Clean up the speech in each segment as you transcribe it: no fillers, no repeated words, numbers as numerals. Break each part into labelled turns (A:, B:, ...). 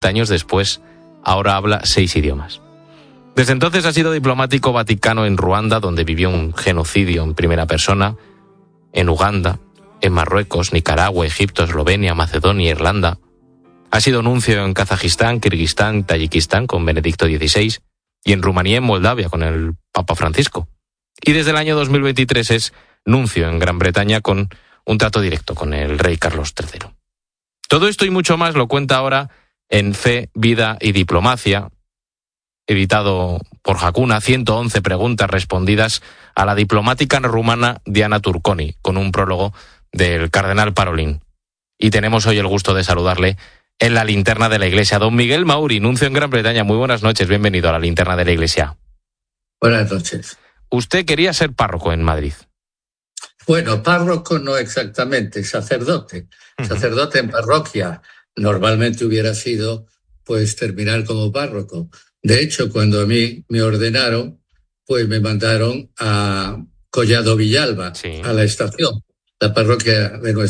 A: años después, ahora habla 6 idiomas. Desde entonces ha sido diplomático vaticano en Ruanda, donde vivió un genocidio en primera persona, en Uganda, en Marruecos, Nicaragua, Egipto, Eslovenia, Macedonia, Irlanda. Ha sido nuncio en Kazajistán, Kirguistán, Tayikistán con Benedicto XVI y en Rumanía y en Moldavia con el Papa Francisco. Y desde el año 2023 es nuncio en Gran Bretaña con un trato directo con el rey Carlos III. Todo esto y mucho más lo cuenta ahora en Fe, Vida y Diplomacia, editado por Hakuna, 111 preguntas respondidas a la diplomática rumana Diana Turconi, con un prólogo del cardenal Parolin. Y tenemos hoy el gusto de saludarle en la linterna de la Iglesia. Don Miguel Mauri, nuncio en Gran Bretaña, muy buenas noches, bienvenido a la linterna de la Iglesia.
B: Buenas noches.
A: Usted quería ser párroco en Madrid.
B: Bueno, párroco no exactamente, sacerdote. Sacerdote en parroquia. Normalmente hubiera sido, pues, terminar como párroco. De hecho, cuando a mí me ordenaron, pues me mandaron a Collado Villalba, sí, a la estación, la parroquia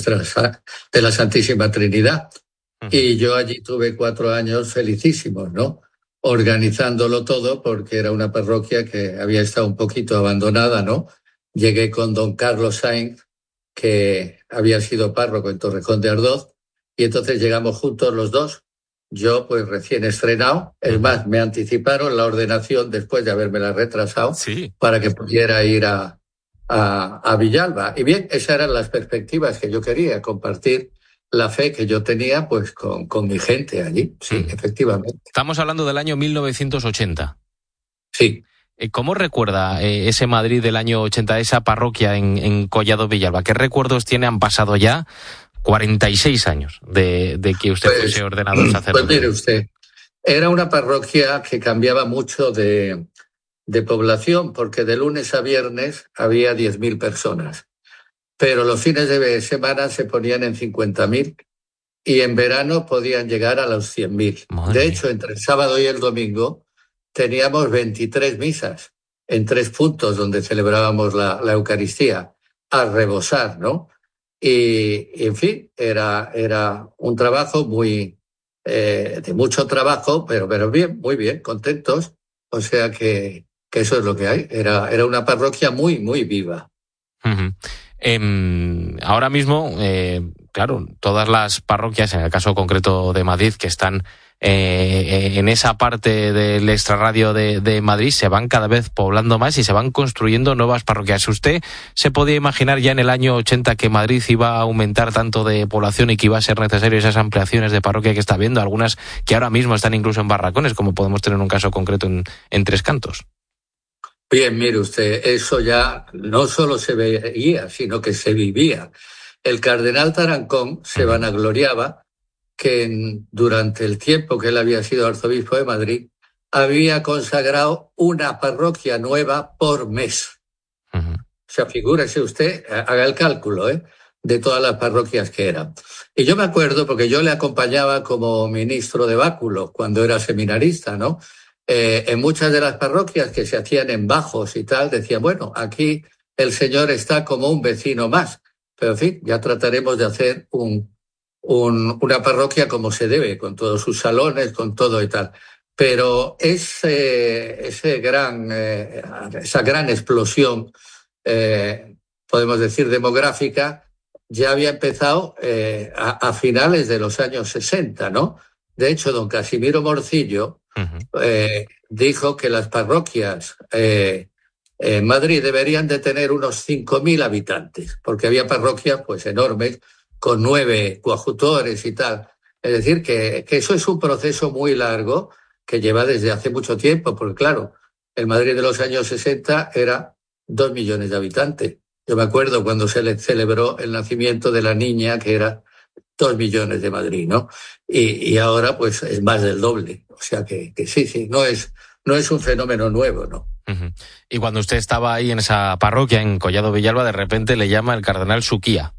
B: de la Santísima Trinidad. Y yo allí tuve 4 años felicísimos, ¿no? Organizándolo todo, porque era una parroquia que había estado un poquito abandonada, ¿no? Llegué con don Carlos Sainz, que había sido párroco en Torrejón de Ardoz, y entonces llegamos juntos los dos. Yo, pues, recién estrenado. Es más, me anticiparon la ordenación después de habérmela retrasado, sí, para que pudiera ir a Villalba. Y bien, esas eran las perspectivas que yo quería, compartir la fe que yo tenía, pues, con mi gente allí. Sí, efectivamente.
A: Estamos hablando del año 1980.
B: Sí.
A: ¿Cómo recuerda ese Madrid del año 80, esa parroquia en Collado Villalba? ¿Qué recuerdos tiene? Han pasado ya 46 años de que usted fuese ordenado sacerdote.
B: Pues mire usted, era una parroquia que cambiaba mucho de población, porque de lunes a viernes había 10.000 personas, pero los fines de semana se ponían en 50.000 y en verano podían llegar a los 100.000. De hecho, entre el sábado y el domingo teníamos 23 misas en 3 puntos donde celebrábamos la Eucaristía, a rebosar, ¿no? Y en fin, era un trabajo muy de mucho trabajo, pero bien, muy bien, contentos. O sea que eso es lo que hay. Era una parroquia muy, muy viva.
A: Uh-huh. Ahora mismo, claro, todas las parroquias, en el caso concreto de Madrid, que están en esa parte del extrarradio de Madrid, se van cada vez poblando más y se van construyendo nuevas parroquias. ¿Usted se podía imaginar ya en el año 80 que Madrid iba a aumentar tanto de población y que iba a ser necesario esas ampliaciones de parroquia que está viendo? Algunas que ahora mismo están incluso en barracones, como podemos tener un caso concreto en Tres Cantos.
B: Bien, mire usted, eso ya no solo se veía, sino que se vivía. El cardenal Tarancón se vanagloriaba que durante el tiempo que él había sido arzobispo de Madrid, había consagrado una parroquia nueva por mes. O sea, figúrese usted, haga el cálculo, de todas las parroquias que eran. Y yo me acuerdo, porque yo le acompañaba como ministro de báculo cuando era seminarista, ¿no? En muchas de las parroquias que se hacían en bajos y tal, decían, bueno, aquí el Señor está como un vecino más. Pero en fin, ya trataremos de hacer una parroquia como se debe, con todos sus salones, con todo y tal. Pero esa gran explosión, podemos decir, demográfica, ya había empezado a finales de los años 60, ¿no? De hecho, don Casimiro Morcillo dijo que las parroquias en Madrid deberían de tener unos 5.000 habitantes, porque había parroquias pues enormes, con 9 coadjutores y tal. Es decir, que eso es un proceso muy largo que lleva desde hace mucho tiempo, porque claro, el Madrid de los años 60 era 2 millones de habitantes. Yo me acuerdo cuando se le celebró el nacimiento de la niña, que era 2 millones de Madrid, ¿no? Y ahora pues es más del doble. O sea que sí, no es un fenómeno nuevo, ¿no?
A: Uh-huh. Y cuando usted estaba ahí en esa parroquia, en Collado Villalba, de repente le llama el cardenal Suquía.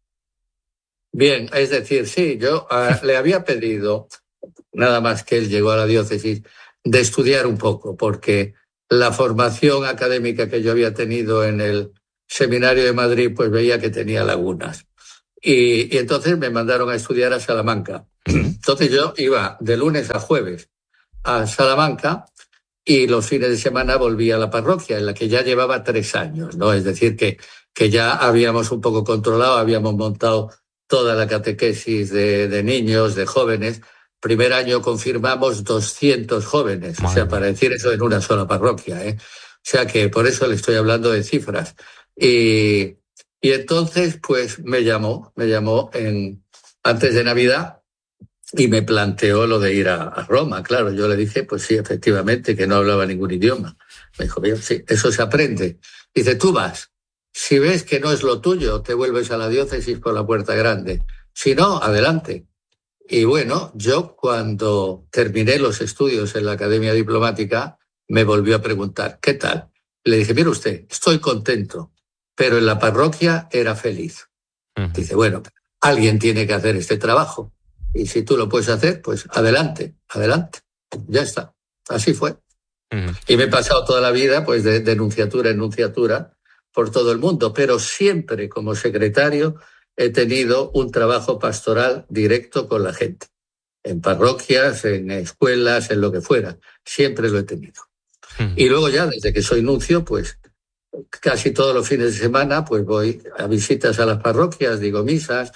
B: Bien, es decir, sí, yo le había pedido, nada más que él llegó a la diócesis, de estudiar un poco, porque la formación académica que yo había tenido en el Seminario de Madrid, pues veía que tenía lagunas. Y entonces me mandaron a estudiar a Salamanca. Entonces yo iba de lunes a jueves a Salamanca y los fines de semana volví a la parroquia, en la que ya llevaba 3 años, ¿no? Es decir, que ya habíamos un poco controlado, habíamos montado toda la catequesis de niños, de jóvenes. Primer año confirmamos 200 jóvenes, o sea, para decir eso en una sola parroquia, ¿eh? O sea que por eso le estoy hablando de cifras. Y entonces, pues me llamó antes de Navidad y me planteó lo de ir a Roma. Claro, yo le dije, pues sí, efectivamente, que no hablaba ningún idioma. Me dijo, bien, sí, eso se aprende. Dice, tú vas. Si ves que no es lo tuyo, te vuelves a la diócesis por la puerta grande. Si no, adelante. Y bueno, yo cuando terminé los estudios en la Academia Diplomática, me volvió a preguntar, ¿qué tal? Le dije, mire usted, estoy contento, pero en la parroquia era feliz. Dice, bueno, alguien tiene que hacer este trabajo. Y si tú lo puedes hacer, pues adelante, adelante. Ya está. Así fue. Y me he pasado toda la vida pues de nunciatura en nunciatura por todo el mundo, pero siempre como secretario he tenido un trabajo pastoral directo con la gente. En parroquias, en escuelas, en lo que fuera. Siempre lo he tenido. Y luego ya, desde que soy nuncio, pues casi todos los fines de semana pues voy a visitas a las parroquias, digo misas,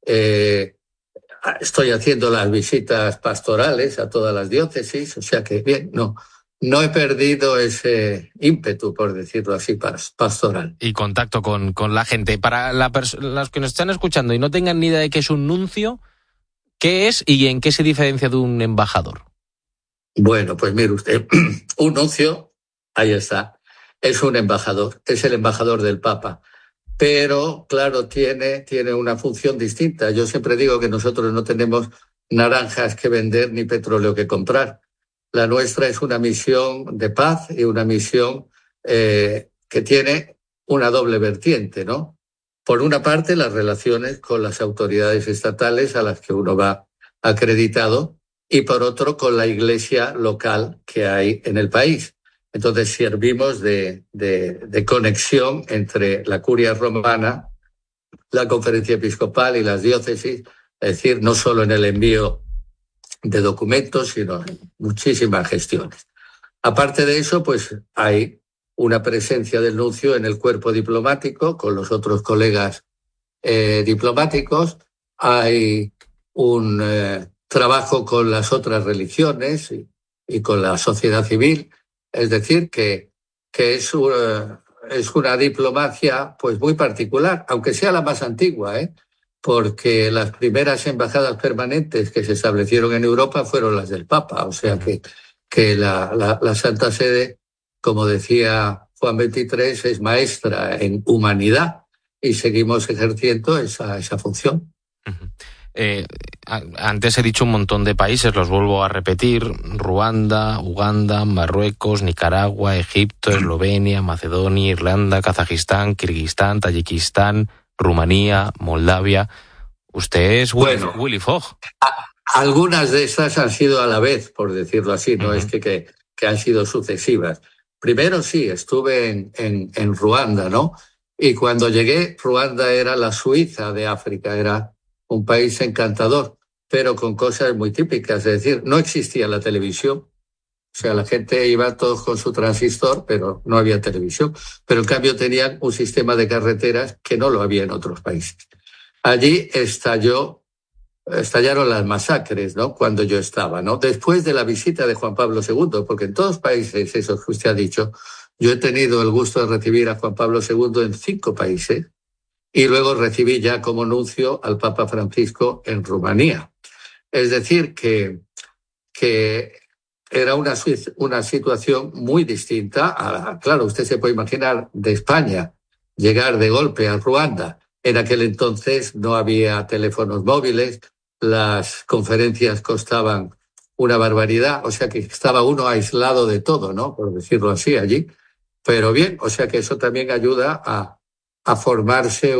B: estoy haciendo las visitas pastorales a todas las diócesis, o sea que bien, no he perdido ese ímpetu, por decirlo así, pastoral.
A: Y contacto con la gente. Para las que nos están escuchando y no tengan ni idea de qué es un nuncio, ¿qué es y en qué se diferencia de un embajador?
B: Bueno, pues mire usted, un nuncio, ahí está, es un embajador, es el embajador del Papa. Pero, claro, tiene una función distinta. Yo siempre digo que nosotros no tenemos naranjas que vender ni petróleo que comprar. La nuestra es una misión de paz y una misión que tiene una doble vertiente, ¿no? Por una parte, las relaciones con las autoridades estatales a las que uno va acreditado y por otro, con la iglesia local que hay en el país. Entonces servimos de conexión entre la curia romana, la conferencia episcopal y las diócesis, es decir, no solo en el envío de documentos, sino en muchísimas gestiones. Aparte de eso, pues hay una presencia del nuncio en el cuerpo diplomático con los otros colegas diplomáticos, hay un trabajo con las otras religiones y con la sociedad civil. Es decir, que es una diplomacia pues muy particular, aunque sea la más antigua, porque las primeras embajadas permanentes que se establecieron en Europa fueron las del Papa. O sea que la Santa Sede, como decía Juan XXIII, es maestra en humanidad y seguimos ejerciendo esa función.
A: Antes he dicho un montón de países, los vuelvo a repetir: Ruanda, Uganda, Marruecos, Nicaragua, Egipto, Eslovenia, Macedonia, Irlanda, Kazajistán, Kirguistán, Tayikistán, Rumanía, Moldavia. Usted es Willy Fogg.
B: Algunas de estas han sido a la vez, por decirlo así, no es que han sido sucesivas. Primero sí, estuve en Ruanda, ¿no? Y cuando llegué, Ruanda era la Suiza de África, era un país encantador, pero con cosas muy típicas. Es decir, no existía la televisión. O sea, la gente iba todos con su transistor, pero no había televisión. Pero en cambio tenían un sistema de carreteras que no lo había en otros países. Allí estallaron las masacres, ¿no? Cuando yo estaba, ¿no? Después de la visita de Juan Pablo II, porque en todos los países, eso que usted ha dicho, yo he tenido el gusto de recibir a Juan Pablo II en 5 países y luego recibí ya como nuncio al Papa Francisco en Rumanía. Es decir, que era una situación muy distinta. Claro, usted se puede imaginar de España llegar de golpe a Ruanda. En aquel entonces no había teléfonos móviles, las conferencias costaban una barbaridad, o sea que estaba uno aislado de todo, ¿no? Por decirlo así, allí. Pero bien, o sea que eso también ayuda a formarse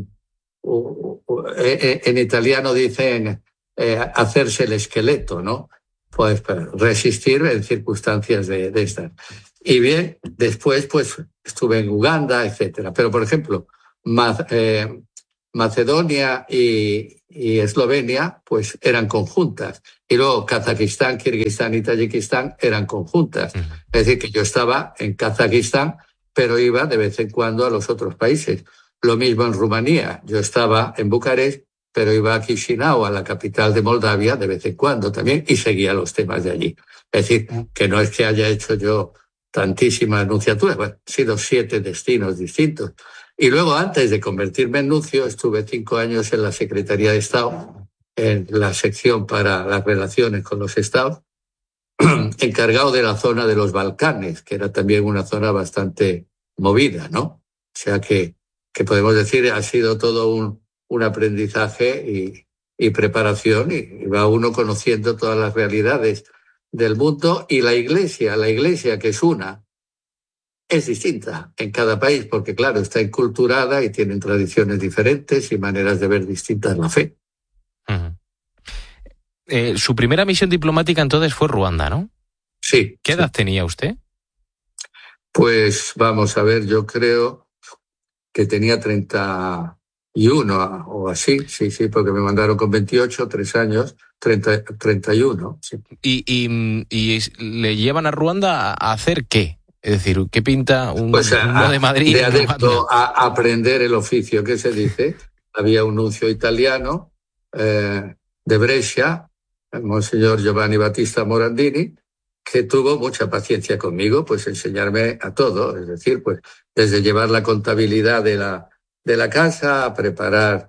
B: en italiano dicen hacerse el esqueleto, ¿no? Pues resistir en circunstancias de estas. Y bien, después pues estuve en Uganda, etcétera. Pero, por ejemplo, Macedonia y Eslovenia pues eran conjuntas. Y luego Kazajistán, Kirguistán y Tayikistán eran conjuntas. Es decir, que yo estaba en Kazajistán, pero iba de vez en cuando a los otros países. Lo mismo en Rumanía. Yo estaba en Bucarest, pero iba a Chisinau, a la capital de Moldavia, de vez en cuando también, y seguía los temas de allí. Es decir, que no es que haya hecho yo tantísimas nunciaturas, bueno, han sido 7 destinos distintos. Y luego, antes de convertirme en nuncio, estuve 5 años en la Secretaría de Estado, en la sección para las relaciones con los estados, encargado de la zona de los Balcanes, que era también una zona bastante movida, ¿no? O sea que podemos decir, ha sido todo un aprendizaje y preparación, y va uno conociendo todas las realidades del mundo. Y la iglesia que es una, es distinta en cada país, porque claro, está enculturada y tienen tradiciones diferentes y maneras de ver distintas la fe.
A: Su primera misión diplomática entonces fue Ruanda, ¿no?
B: Sí.
A: ¿Qué edad tenía usted?
B: Pues vamos a ver, yo creo que tenía 31 o así, sí, porque me mandaron con 28, 3 años, 31. Sí.
A: ¿Y le llevan a Ruanda a hacer qué? Es decir, ¿qué pinta uno de Madrid?
B: De adepto a aprender el oficio, que se dice. Había un nuncio italiano de Brescia, el monseñor Giovanni Battista Morandini, que tuvo mucha paciencia conmigo, pues enseñarme a todo, es decir, pues desde llevar la contabilidad de la casa, a preparar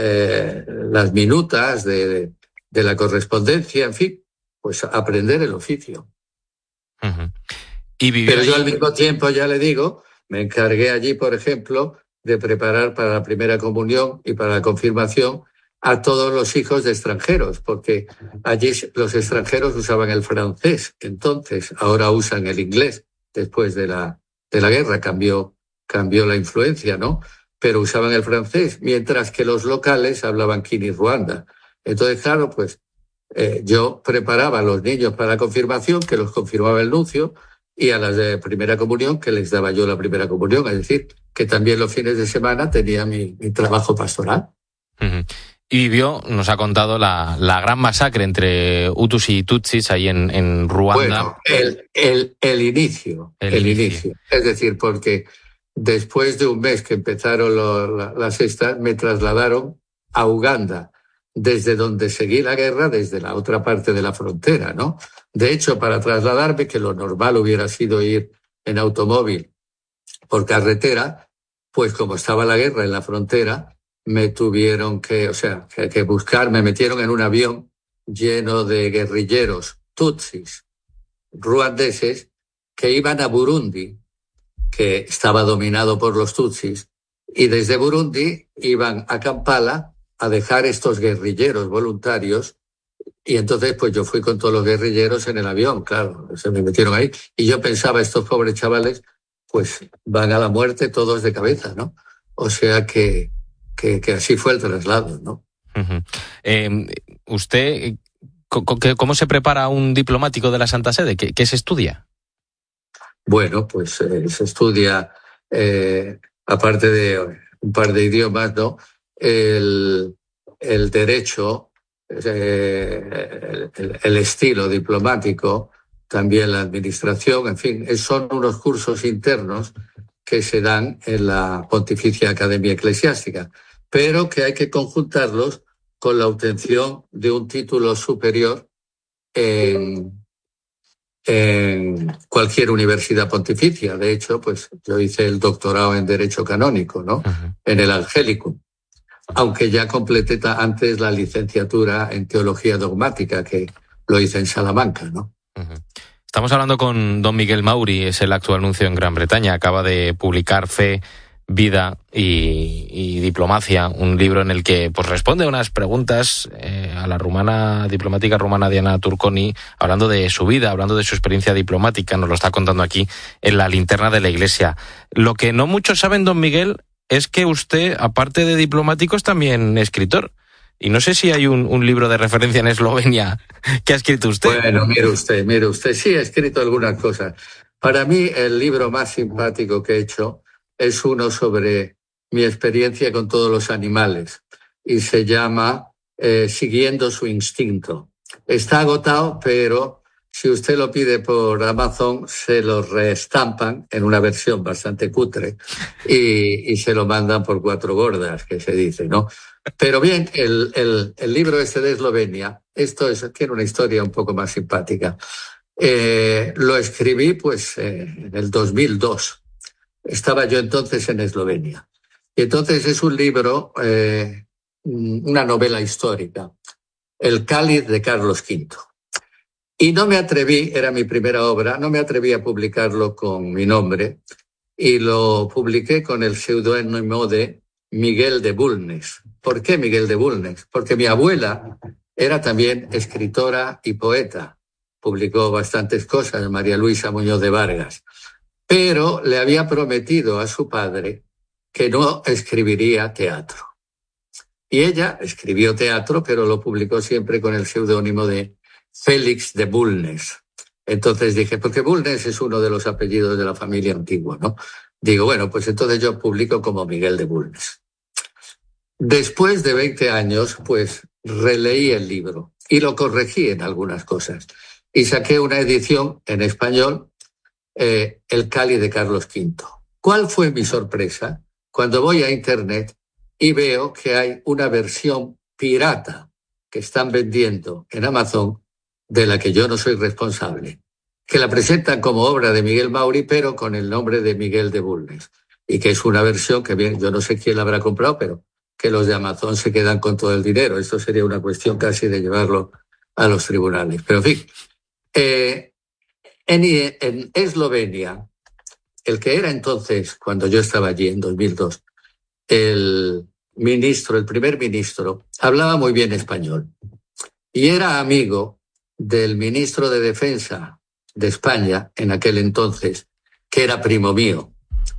B: las minutas de la correspondencia, en fin, pues aprender el oficio.
A: Uh-huh.
B: Pero yo al mismo tiempo, ya le digo, me encargué allí, por ejemplo, de preparar para la primera comunión y para la confirmación a todos los hijos de extranjeros, porque allí los extranjeros usaban el francés, entonces ahora usan el inglés. Después de la guerra cambió la influencia, ¿no? Pero usaban el francés, mientras que los locales hablaban Kinyarwanda. Entonces, claro, pues yo preparaba a los niños para la confirmación, que los confirmaba el nuncio, y a las de primera comunión, que les daba yo la primera comunión, es decir, que también los fines de semana tenía mi trabajo pastoral.
A: Uh-huh. Y vivió, nos ha contado, la gran masacre entre Hutus y Tutsis ahí en Ruanda.
B: Bueno, el inicio. Es decir, porque después de un mes que empezaron las estas, me trasladaron a Uganda, desde donde seguí la guerra, desde la otra parte de la frontera, ¿no? De hecho, para trasladarme, que lo normal hubiera sido ir en automóvil por carretera, pues como estaba la guerra en la frontera, me tuvieron que buscar, me metieron en un avión lleno de guerrilleros tutsis ruandeses que iban a Burundi, que estaba dominado por los tutsis, y desde Burundi iban a Kampala a dejar estos guerrilleros voluntarios. Y entonces pues yo fui con todos los guerrilleros en el avión, claro, se me metieron ahí. Y yo pensaba, estos pobres chavales pues van a la muerte todos de cabeza, ¿no? O sea que así fue el traslado, ¿no?
A: Uh-huh. ¿Usted cómo se prepara un diplomático de la Santa Sede? ¿Qué se estudia?
B: Bueno, pues se estudia, aparte de un par de idiomas, ¿no? El derecho, el estilo diplomático, también la administración, en fin, son unos cursos internos que se dan en la Pontificia Academia Eclesiástica, pero que hay que conjuntarlos con la obtención de un título superior en cualquier universidad pontificia. De hecho, pues yo hice el doctorado en Derecho Canónico, ¿no? Uh-huh. En el Angélicum, aunque ya completé antes la licenciatura en Teología Dogmática, que lo hice en Salamanca, ¿no?
A: Uh-huh. Estamos hablando con don Miguel Mauri, es el actual nuncio en Gran Bretaña, acaba de publicar Fe, Vida y Diplomacia, un libro en el que pues responde unas preguntas a la diplomática rumana Diana Turconi, hablando de su vida, hablando de su experiencia diplomática, nos lo está contando aquí en la linterna de la Iglesia. Lo que no muchos saben, don Miguel, es que usted, aparte de diplomático, es también escritor. Y no sé si hay un libro de referencia en Eslovenia que ha escrito usted.
B: Bueno, mire usted, sí he escrito algunas cosas. Para mí, el libro más simpático que he hecho es uno sobre mi experiencia con todos los animales y se llama Siguiendo su instinto. Está agotado, pero si usted lo pide por Amazon, se lo reestampan en una versión bastante cutre y se lo mandan por 4 gordas, que se dice, ¿no? Pero bien, el libro este de Eslovenia, tiene una historia un poco más simpática. Lo escribí pues en el 2002. Estaba yo entonces en Eslovenia. Y entonces es un libro, una novela histórica, El cáliz de Carlos V. Y no me atreví, era mi primera obra, no me atreví a publicarlo con mi nombre y lo publiqué con el seudónimo de Miguel de Bulnes. ¿Por qué Miguel de Bulnes? Porque mi abuela era también escritora y poeta. Publicó bastantes cosas, María Luisa Muñoz de Vargas. Pero le había prometido a su padre que no escribiría teatro. Y ella escribió teatro, pero lo publicó siempre con el seudónimo de Félix de Bulnes. Entonces dije, porque Bulnes es uno de los apellidos de la familia antigua, ¿no? Digo, bueno, pues entonces yo publico como Miguel de Bulnes. Después de 20 años, pues releí el libro y lo corregí en algunas cosas. Y saqué una edición en español, El cáliz de Carlos V. ¿Cuál fue mi sorpresa? Cuando voy a Internet y veo que hay una versión pirata que están vendiendo en Amazon, de la que yo no soy responsable, que la presentan como obra de Miguel Mauri, pero con el nombre de Miguel de Bulnes, y que es una versión que bien, yo no sé quién la habrá comprado, pero que los de Amazon se quedan con todo el dinero. Esto sería una cuestión casi de llevarlo a los tribunales. Pero en fin, en Eslovenia, el que era entonces, cuando yo estaba allí en 2002, el primer ministro, hablaba muy bien español y era amigo del ministro de Defensa de España en aquel entonces, que era primo mío.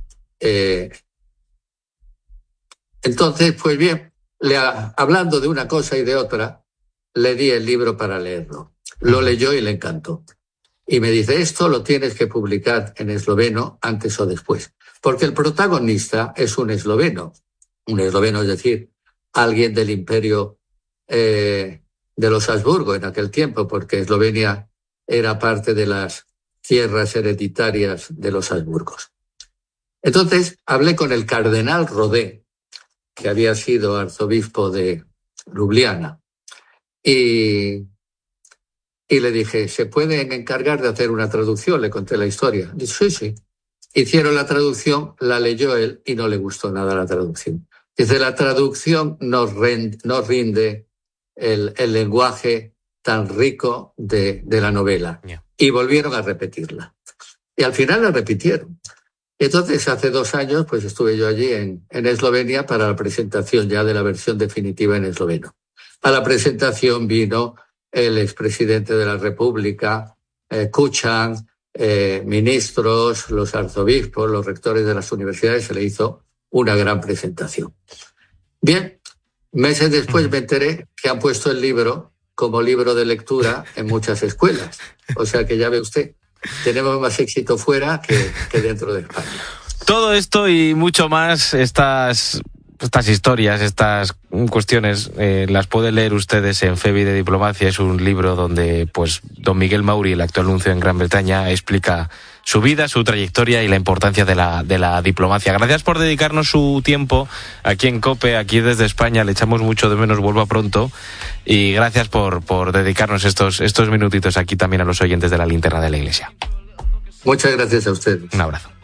B: Entonces, pues bien, hablando de una cosa y de otra, le di el libro para leerlo. Lo leyó y le encantó. Y me dice, esto lo tienes que publicar en esloveno antes o después. Porque el protagonista es un esloveno. Un esloveno, es decir, alguien del imperio de los Habsburgo en aquel tiempo, porque Eslovenia era parte de las tierras hereditarias de los Habsburgos. Entonces hablé con el cardenal Rodé, que había sido arzobispo de Ljubljana, y le dije, ¿se pueden encargar de hacer una traducción? Le conté la historia. Dice, sí. Hicieron la traducción, la leyó él y no le gustó nada la traducción. Dice, la traducción no rinde el lenguaje tan rico de la novela. Yeah. Y volvieron a repetirla. Y al final la repitieron. Entonces, hace 2 años, pues estuve yo allí en Eslovenia para la presentación ya de la versión definitiva en esloveno. A la presentación vino el expresidente de la República, Kučan, ministros, los arzobispos, los rectores de las universidades, se le hizo una gran presentación. Bien, meses después me enteré que han puesto el libro como libro de lectura en muchas escuelas. O sea que ya ve usted, tenemos más éxito fuera que dentro de España.
A: Todo esto y mucho más, estas historias, estas cuestiones, las pueden leer ustedes en Fe, Vida y Diplomacia. Es un libro donde pues don Miguel Mauri, el actual nuncio en Gran Bretaña, explica su vida, su trayectoria y la importancia de la diplomacia. Gracias por dedicarnos su tiempo aquí en COPE, aquí desde España. Le echamos mucho de menos, vuelva pronto. Y gracias por dedicarnos estos minutitos aquí también a los oyentes de la Linterna de la Iglesia.
B: Muchas gracias a ustedes.
A: Un abrazo.